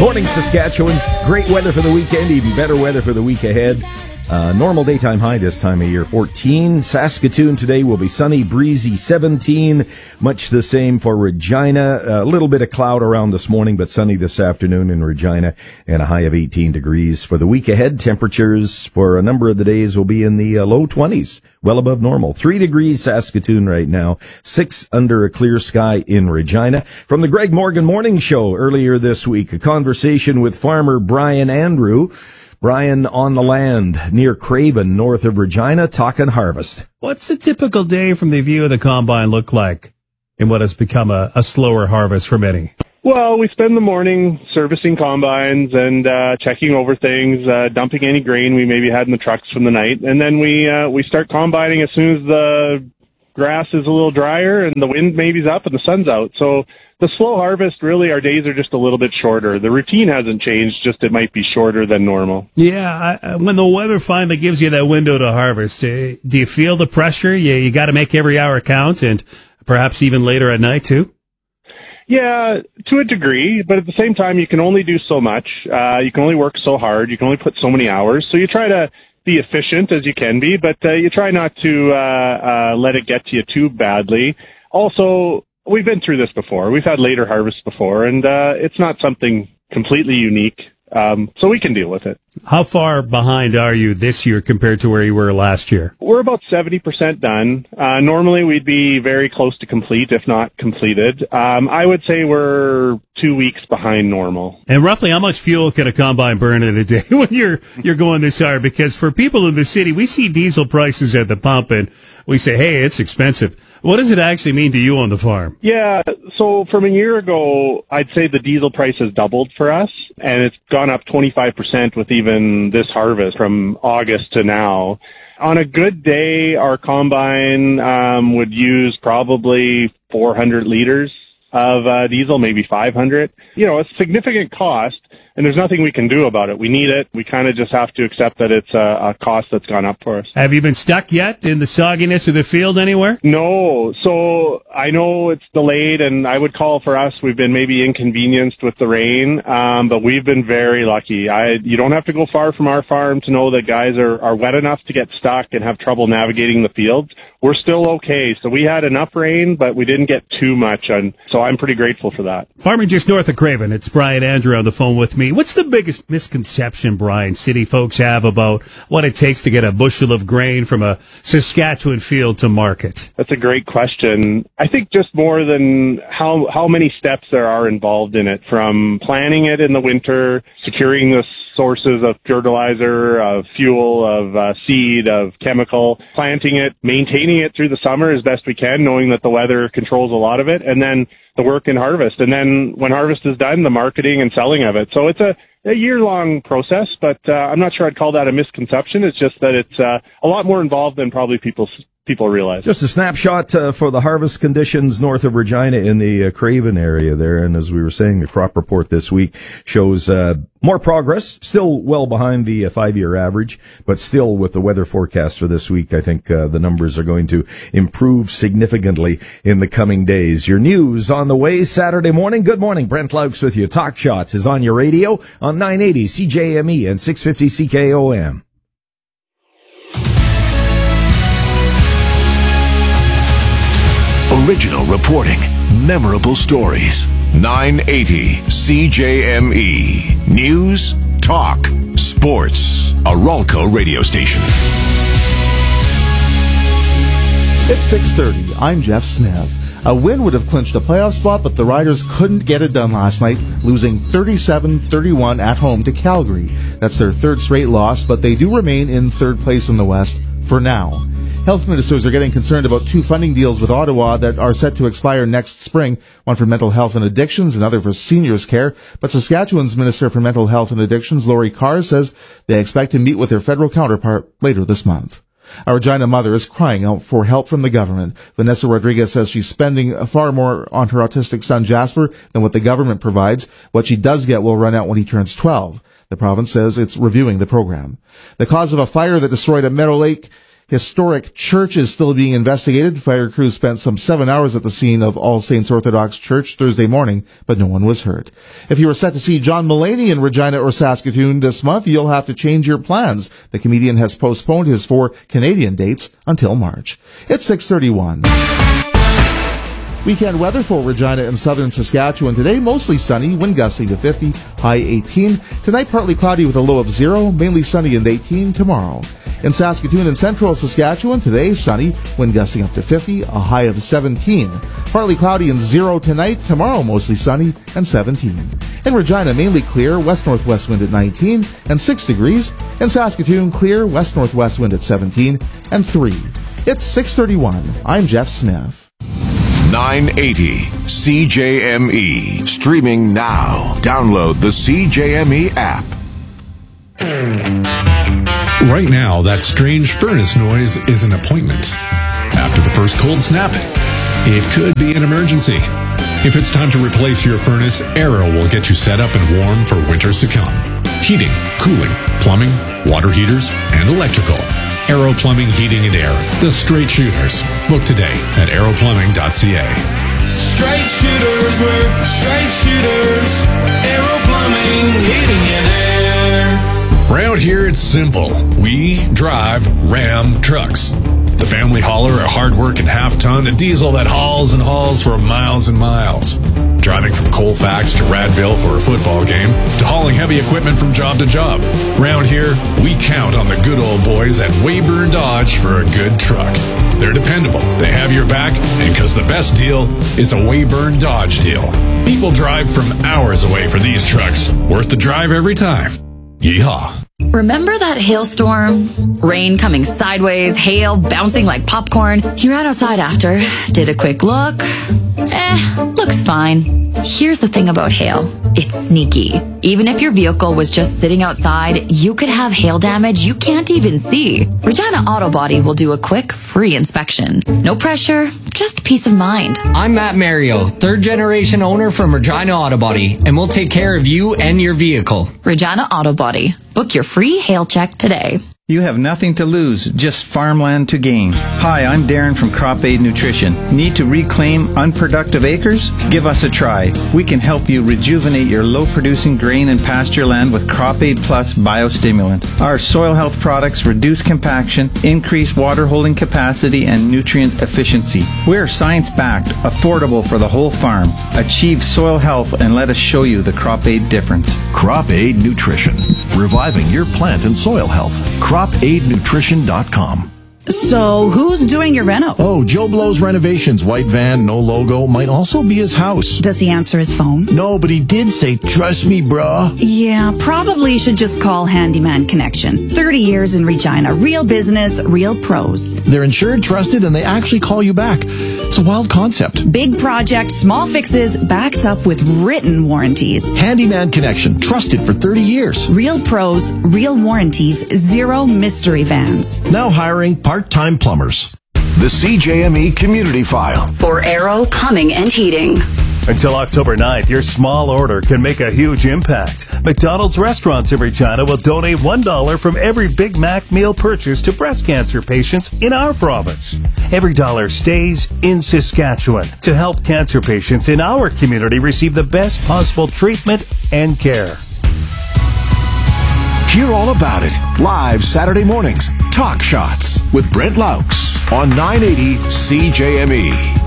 Morning, Saskatchewan. Great weather for the weekend, even better weather for the week ahead. Normal daytime high this time of year, 14. Saskatoon today will be sunny, breezy, 17. Much the same for Regina. A little bit of cloud around this morning, but sunny this afternoon in Regina, and a high of 18 degrees. For the week ahead, temperatures for a number of the days will be in the low 20s, well above normal. 3 degrees Saskatoon right now, 6 under a clear sky in Regina. From the Greg Morgan Morning Show earlier this week, a conversation with farmer Brian Andrew. Brian on the land near Craven, north of Regina, talking harvest. What's a typical day from the view of the combine look like in what has become a slower harvest for many? Well, we spend the morning servicing combines and checking over things, dumping any grain we maybe had in the trucks from the night, and then we start combining as soon as the grass is a little drier and the wind maybe's up and the sun's out. So the slow harvest, really, our days are just a little bit shorter. The routine hasn't changed, just it might be shorter than normal. Yeah, when the weather finally gives you that window to harvest, do you feel the pressure? You got to make every hour count, and perhaps even later at night, too? Yeah, to a degree, but at the same time, you can only do so much. You can only work so hard. You can only put so many hours. So you try to be efficient as you can be, but you try not to let it get to you too badly. Also, we've been through this before. We've had later harvests before, and it's not something completely unique, so we can deal with it. How far behind are you this year compared to where you were last year? We're about 70% done. Normally, we'd be very close to complete, if not completed. I would say we're 2 weeks behind normal. And roughly how much fuel can a combine burn in a day when you're going this hard? Because for people in the city, we see diesel prices at the pump, and we say, hey, it's expensive. What does it actually mean to you on the farm? Yeah, so from a year ago, I'd say the diesel price has doubled for us, and it's gone up 25% with even this harvest from August to now. On a good day, our combine would use probably 400 liters of diesel, maybe 500. You know, it's a significant cost, and there's nothing we can do about it. We need it. We kind of just have to accept that it's a cost that's gone up for us. Have you been stuck yet in the sogginess of the field anywhere? No. So I know it's delayed, and I would call for us, we've been maybe inconvenienced with the rain, but we've been very lucky. You don't have to go far from our farm to know that guys are wet enough to get stuck and have trouble navigating the fields. We're still okay. So we had enough rain, but we didn't get too much, and so I'm pretty grateful for that. Farming just north of Craven, it's Brian Andrew on the phone with me. What's the biggest misconception, Brian, city folks have about what it takes to get a bushel of grain from a Saskatchewan field to market? That's a great question. I think just more than how many steps there are involved in it, from planning it in the winter, securing the sources of fertilizer, of fuel, of seed, of chemical, planting it, maintaining it through the summer as best we can, knowing that the weather controls a lot of it, and then the work in harvest. And then when harvest is done, the marketing and selling of it. So it's a year-long process, but I'm not sure I'd call that a misconception. It's just that it's a lot more involved than probably people realize. Just a snapshot for the harvest conditions north of Regina in the Craven area there. And as we were saying, the crop report this week shows more progress, still well behind the 5-year average, but still with the weather forecast for this week, I think the numbers are going to improve significantly in the coming days. Your news on the way Saturday morning. Good morning. Brent Laux with you. Talk Shots is on your radio on 980 CJME and 650 CKOM. Original reporting, memorable stories. 980 CJME. News, talk, sports. A Ralco radio station. It's 6:30. I'm Jeff Smith. A win would have clinched a playoff spot, but the Riders couldn't get it done last night, losing 37-31 at home to Calgary. That's their third straight loss, but they do remain in third place in the West for now. Health ministers are getting concerned about 2 funding deals with Ottawa that are set to expire next spring, one for mental health and addictions, another for seniors care. But Saskatchewan's Minister for Mental Health and Addictions, Lori Carr, says they expect to meet with their federal counterpart later this month. A Regina mother is crying out for help from the government. Vanessa Rodriguez says she's spending far more on her autistic son Jasper than what the government provides. What she does get will run out when he turns 12. The province says it's reviewing the program. The cause of a fire that destroyed a Meadow Lake historic church is still being investigated. Fire crews spent some 7 hours at the scene of All Saints Orthodox Church Thursday morning, but no one was hurt. If you were set to see John Mulaney in Regina or Saskatoon this month, you'll have to change your plans. The comedian has postponed his 4 Canadian dates until March. It's 6:31. Weekend weather for Regina and southern Saskatchewan today. Mostly sunny, wind gusting to 50, high 18. Tonight, partly cloudy with a low of 0, mainly sunny and 18 tomorrow. In Saskatoon and central Saskatchewan, today sunny, wind gusting up to 50, a high of 17. Partly cloudy and 0 tonight, tomorrow mostly sunny and 17. In Regina, mainly clear, west-northwest wind at 19 and 6 degrees. In Saskatoon, clear, west-northwest wind at 17 and 3. It's 6:31. I'm Jeff Smith. 980 CJME. Streaming now. Download the CJME app. Right now, that strange furnace noise is an appointment. After the first cold snap, it could be an emergency. If it's time to replace your furnace, Arrow will get you set up and warm for winters to come. Heating, cooling, plumbing, water heaters, and electrical. Arrow Plumbing, Heating, and Air. The Straight Shooters. Book today at arrowplumbing.ca. Straight Shooters, we're straight shooters. Arrow Plumbing, Heating, and Air. Around here, it's simple. We drive Ram trucks. The family hauler, a hard-working half-ton, a diesel that hauls and hauls for miles and miles. Driving from Colfax to Radville for a football game, to hauling heavy equipment from job to job. Round here, we count on the good old boys at Weyburn Dodge for a good truck. They're dependable, they have your back, and because the best deal is a Weyburn Dodge deal. People drive from hours away for these trucks. Worth the drive every time. Yeehaw. Remember that hailstorm? Rain coming sideways, hail bouncing like popcorn. He ran outside after, did a quick look. Looks fine. Here's the thing about hail. It's sneaky. Even if your vehicle was just sitting outside, you could have hail damage you can't even see. Regina Auto Body will do a quick, free inspection. No pressure, just peace of mind. I'm Matt Mario, third-generation owner from Regina Auto Body, and we'll take care of you and your vehicle. Regina Auto Body. Book your free hail check today. You have nothing to lose, just farmland to gain. Hi, I'm Darren from Crop Aid Nutrition. Need to reclaim unproductive acres? Give us a try. We can help you rejuvenate your low-producing grain and pasture land with Crop Aid Plus biostimulant. Our soil health products reduce compaction, increase water holding capacity, and nutrient efficiency. We're science-backed, affordable for the whole farm. Achieve soil health and let us show you the Crop Aid difference. Crop Aid Nutrition. Reviving your plant and soil health. CropAidNutrition.com. So, who's doing your reno? Oh, Joe Blow's Renovations. White van, no logo. Might also be his house. Does he answer his phone? No, but he did say, trust me, brah. Yeah, probably should just call Handyman Connection. 30 years in Regina. Real business, real pros. They're insured, trusted, and they actually call you back. It's a wild concept. Big project, small fixes, backed up with written warranties. Handyman Connection. Trusted for 30 years. Real pros, real warranties, zero mystery vans. Now hiring part-time plumbers. The CJME Community File. For Arrow Plumbing and Heating. Until October 9th, your small order can make a huge impact. McDonald's restaurants in Regina will donate $1 from every Big Mac meal purchase to breast cancer patients in our province. Every dollar stays in Saskatchewan to help cancer patients in our community receive the best possible treatment and care. Hear all about it live Saturday mornings. Talk Shots with Brent Laux on 980 CJME.